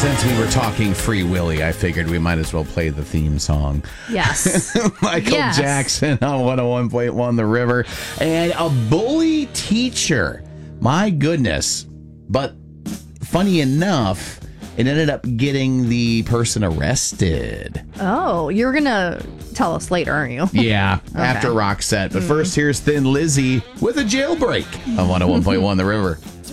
Since we were talking Free Willy, I figured we might as well play the theme song. Yes. Michael Yes. Jackson on 101.1 The River. And a bully teacher. My goodness. But funny enough, it ended up getting the person arrested. Oh, you're going to tell us later, aren't you? Yeah, after Rock set. But first, here's Thin Lizzy with a jailbreak on 101.1 The River.